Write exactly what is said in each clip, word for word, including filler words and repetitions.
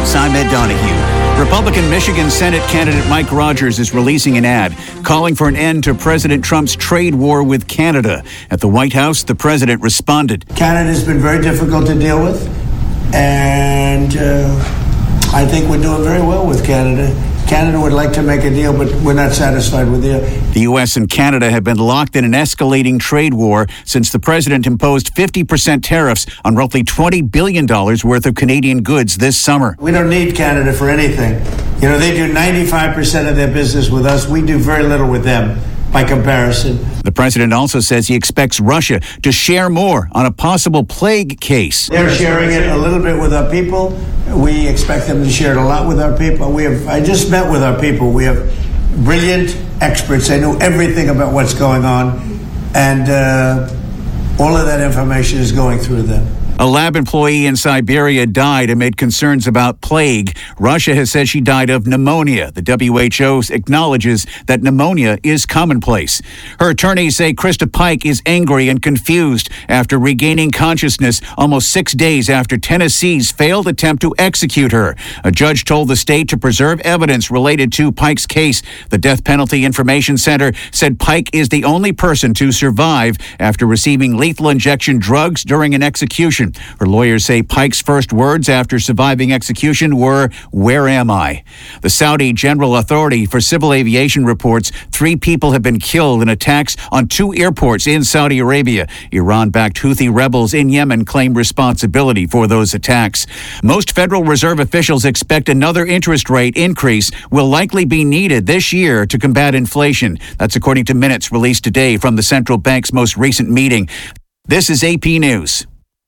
News. I'm Ed Donahue. Republican Michigan Senate candidate Mike Rogers is releasing an ad calling for an end to President Trump's trade war with Canada. At the White House, the president responded. Canada has been very difficult to deal with, and uh, I think we're doing very well with Canada. Canada would like to make a deal, but we're not satisfied with the deal. The U S and Canada have been locked in an escalating trade war since the president imposed fifty percent tariffs on roughly twenty billion dollars worth of Canadian goods this summer. We don't need Canada for anything. You know, they do ninety-five percent of their business with us. We do very little with them by comparison. The president also says he expects Russia to share more on a possible plague case. They're sharing it a little bit with our people. We expect them to share it a lot with our people. We have. I just met with our people. We have brilliant experts. They know everything about what's going on, and uh, all of that information is going through them. A lab employee in Siberia died amid concerns about plague. Russia has said she died of pneumonia. The W H O acknowledges that pneumonia is commonplace. Her attorneys say Krista Pike is angry and confused after regaining consciousness almost six days after Tennessee's failed attempt to execute her. A judge told the state to preserve evidence related to Pike's case. The Death Penalty Information Center said Pike is the only person to survive after receiving lethal injection drugs during an execution. Her lawyers say Pike's first words after surviving execution were, "Where am I?" The Saudi General Authority for Civil Aviation reports three people have been killed in attacks on two airports in Saudi Arabia. Iran-backed Houthi rebels in Yemen claim responsibility for those attacks. Most Federal Reserve officials expect another interest rate increase will likely be needed this year to combat inflation. That's according to minutes released today from the central bank's most recent meeting. This is A P News.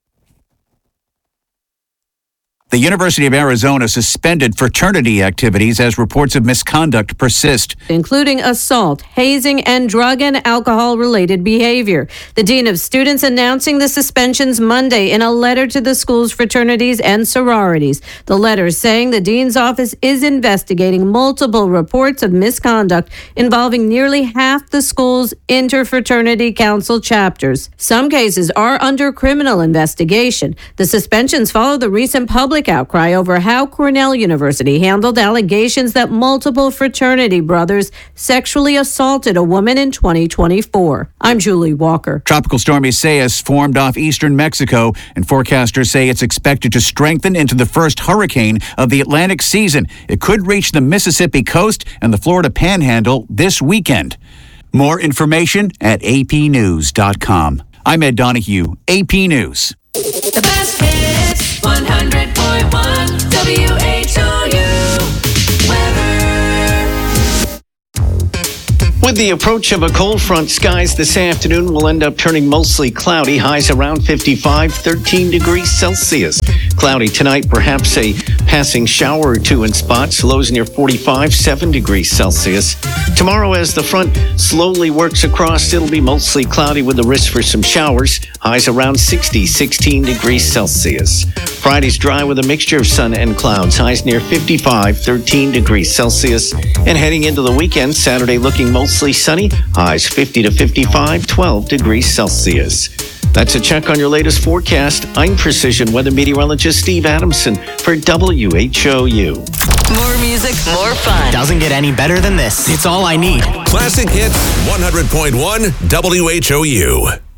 The University of Arizona suspended fraternity activities as reports of misconduct persist, including assault, hazing, and drug and alcohol-related behavior. The dean of students announcing the suspensions Monday in a letter to the school's fraternities and sororities. The letter saying the dean's office is investigating multiple reports of misconduct involving nearly half the school's interfraternity council chapters. Some cases are under criminal investigation. The suspensions follow the recent public outcry over how Cornell University handled allegations that multiple fraternity brothers sexually assaulted a woman in twenty twenty-four. I'm Julie Walker. Tropical storm Isaias formed off eastern Mexico, and forecasters say it's expected to strengthen into the first hurricane of the Atlantic season. It could reach the Mississippi coast and the Florida Panhandle this weekend. More information at A P news dot com. I'm Ed Donahue, A P News. The best hits, one hundred point one W H O U weather. With the approach of a cold front, skies this afternoon will end up turning mostly cloudy. Highs around fifty-five, thirteen degrees Celsius. Cloudy tonight, perhaps a passing shower or two in spots. Lows near forty-five, seven degrees Celsius. Tomorrow, as the front slowly works across, it'll be mostly cloudy with the risk for some showers. Highs around sixty, sixteen degrees Celsius. Friday's dry with a mixture of sun and clouds. Highs near fifty-five, thirteen degrees Celsius. And heading into the weekend, Saturday looking mostly sunny. Highs fifty to fifty-five, twelve degrees Celsius. That's a check on your latest forecast. I'm Precision Weather Meteorologist Steve Adamson for W H O U. More music, more fun. Doesn't get any better than this. It's all I need. Classic Hits one hundred point one W H O U.